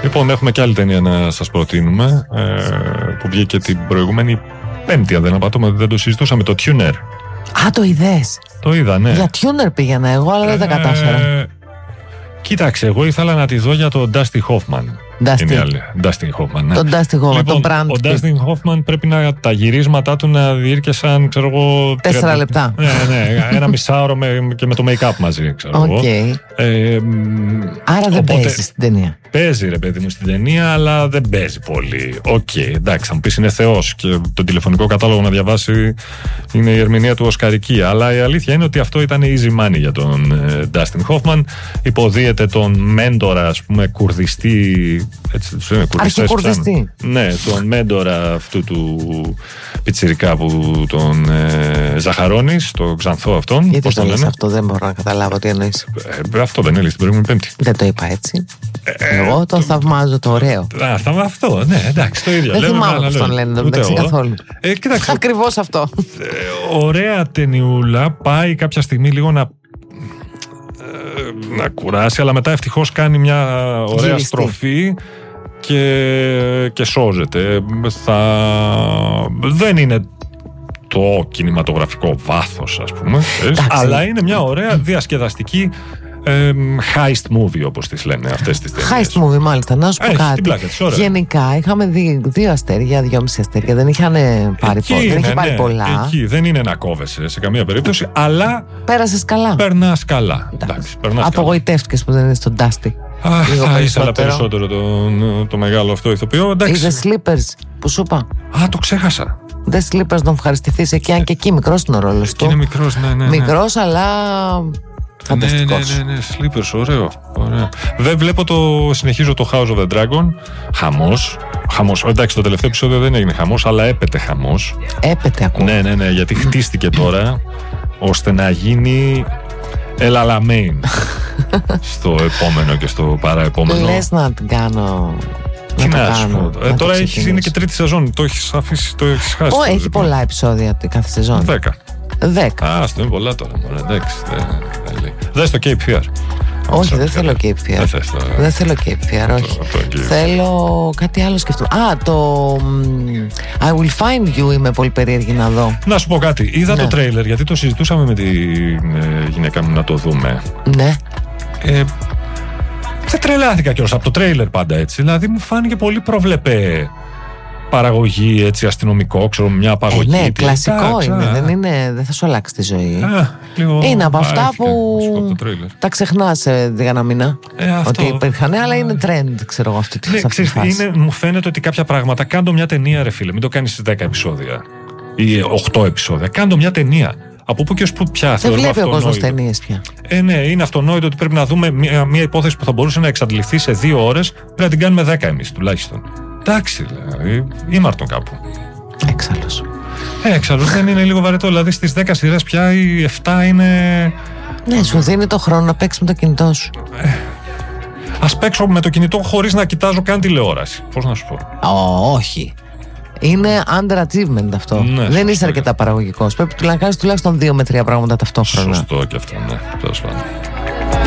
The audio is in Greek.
Λοιπόν, έχουμε και άλλη ταινία να σας προτείνουμε, που βγήκε την προηγούμενη Πέμπτη, αν δεν απατώμε, δεν το συζητούσαμε, το Tuner. Α, το είδες? Το είδα, ναι. Για Tuner πήγαινα εγώ, αλλά δεν τα κατάφερα. Κοίταξε, εγώ ήθελα να τη δω για τον Dustin Hoffman. Dustin Hoffman, ναι. Τον Dustin Hoffman, λοιπόν, τον Brand. Ο Dustin Hoffman πρέπει τα γυρίσματά του να διήρκεσαν, ξέρω εγώ, 4 λεπτά. Ναι, ένα μισάωρο και με το make-up μαζί, ξέρω εγώ. Άρα δεν παίζει στην ταινία. Παίζει, ρε παιδί μου, στην ταινία, αλλά δεν παίζει πολύ. Εντάξει, θα μου πεις είναι θεός και τον τηλεφωνικό κατάλογο να διαβάσει είναι η ερμηνεία του οσκαρική. Αλλά η αλήθεια είναι ότι αυτό ήταν easy money για τον Dustin Hoffman. Υποδίεται τον μέντορα, ας πούμε, κουρδιστή. Αρχικουρδιστή. Ναι, τον μέντορα αυτού του πιτσιρικά που τον ζαχαρώνεις, το ξανθό αυτόν. Γιατί το λες αυτό, δεν μπορώ να καταλάβω τι εννοείς. Αυτό δεν έλεγε την προηγούμενη Πέμπτη. Δεν το είπα έτσι. Εγώ το θαυμάζω, το ωραίο. Αυτό, ναι, εντάξει, το ίδιο. Δεν θυμάμαι πώς τον λένε, δεν μεταξύ καθόλου. Ακριβώς αυτό. Ωραία ταινιούλα, πάει κάποια στιγμή λίγο να κουράσει, αλλά μετά ευτυχώς κάνει μια ωραία στροφή και σώζεται. Δεν είναι το κινηματογραφικό βάθος, ας πούμε, αλλά είναι μια ωραία διασκεδαστική heist movie, όπως τις λένε αυτές τις ταινίες. Heist movie, μάλιστα. Να σου πω κάτι. Γενικά είχαμε δει 2 αστέρια, 2,5 αστέρια. Δεν είχαν πάρει πολλά. Εκεί δεν είναι να κόβεσαι σε καμία περίπτωση, αλλά πέρασες καλά. Περνάς καλά. Απογοητεύτηκες που δεν είναι στον Dusty. Θα ήθελα περισσότερο το μεγάλο αυτό ηθοποιό. Είδες Slippers που σου είπα? Το ξέχασα. Δεν Slippers, τον ευχαριστηθείς εκεί, αν και εκεί μικρός είναι ο ρόλος του. Είναι μικρός, ναι. Μικρός, αλλά φανταστικός. Ναι, Slippers, ωραίο. Δεν βλέπω συνεχίζω το House of the Dragon. Χαμός. Εντάξει, το τελευταίο επεισόδιο δεν έγινε χαμός, αλλά έπεται χαμός. Έπεται ακόμα. Ναι, γιατί χτίστηκε τώρα ώστε να γίνει Ελαλαμέιν στο επόμενο και στο παραεπόμενο. Λες να την κάνω. Τι να σου πω. Τώρα είναι και 3η σεζόν. Το έχεις αφήσει, το έχεις χάσει. Έχει πολλά επεισόδια κάθε σεζόν. 10. Αυτό είναι πολλά τώρα. Εντάξει. Δες το Cape Fear. Όχι, δεν θέλω Cape Fear. Δεν θέλω Cape Fear, όχι. Θέλω κάτι άλλο σκεφτώ. Το I Will Find You είμαι πολύ περίεργη να δω. Να σου πω κάτι. Είδα το τρέιλερ, γιατί το συζητούσαμε με τη γυναίκα μου να το δούμε. Ναι. Δεν τρελάθηκα κιόλας από το τρέιλερ πάντα έτσι. Δηλαδή μου φάνηκε πολύ προβλεπέ παραγωγή, έτσι, αστυνομικό, ξέρω, μια απαγωγή. Ναι, κλασικό είναι. Δεν θα σου αλλάξει τη ζωή. Είναι από αυτά που τα ξεχνάς για ένα μήνα ότι υπήρχαν, αλλά είναι trend, ξέρω εγώ, αυτή τη φάση. Μου φαίνεται ότι κάποια πράγματα, κάντο μια ταινία, ρε φίλε, μην το κάνεις στις 10 επεισόδια ή 8 επεισόδια. Κάντο μια ταινία. Από πού και ως πού πια. Δεν βλέπει ο κόσμος ταινίες πια. Ναι, είναι αυτονόητο ότι πρέπει να δούμε μια υπόθεση που θα μπορούσε να εξαντληθεί σε 2 ώρες, πρέπει να την κάνουμε 10 εμείς τουλάχιστον. Εντάξει, δηλαδή, ήμαρτον κάπου. Έξαλλος δεν είναι λίγο βαρετό. Δηλαδή στις 10 σειρές πια οι 7 είναι. Ναι, σου δίνει το χρόνο να παίξεις με το κινητό σου. Ας παίξω με το κινητό χωρίς να κοιτάζω καν τηλεόραση. Πώς να σου πω. Όχι. Είναι underachievement αυτό. Ναι, δεν είσαι αρκετά παραγωγικός. Πρέπει να κάνεις τουλάχιστον 2 με 3 πράγματα ταυτόχρονα. Σωστό και αυτό, ναι. Τέλος πάντων.